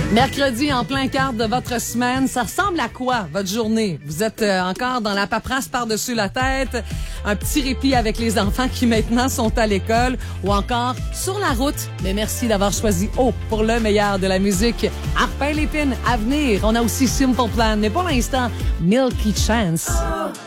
Mercredi, en plein quart de votre semaine, ça ressemble à quoi, votre journée? Vous êtes encore dans la paperasse par-dessus la tête, un petit répit avec les enfants qui maintenant sont à l'école ou encore sur la route. Mais merci d'avoir choisi O pour le meilleur de la musique. Arpin Lépine, à venir. On a aussi Simple Plan, mais pour l'instant, Milky Chance.